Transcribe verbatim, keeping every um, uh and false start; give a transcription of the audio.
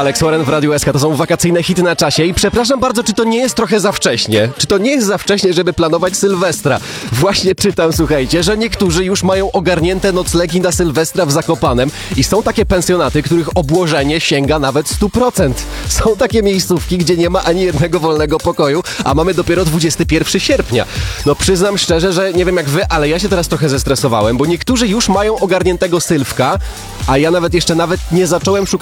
Alex Warren w Radiu S K. To są wakacyjne hity na czasie i przepraszam bardzo, czy to nie jest trochę za wcześnie? Czy to nie jest za wcześnie, żeby planować Sylwestra? Właśnie czytam, słuchajcie, że niektórzy już mają ogarnięte noclegi na Sylwestra w Zakopanem i są takie pensjonaty, których obłożenie sięga nawet sto procent. Są takie miejscówki, gdzie nie ma ani jednego wolnego pokoju, a mamy dopiero dwudziestego pierwszego sierpnia. No przyznam szczerze, że nie wiem jak wy, ale ja się teraz trochę zestresowałem, bo niektórzy już mają ogarniętego Sylwka, a ja nawet jeszcze nawet nie zacząłem szukać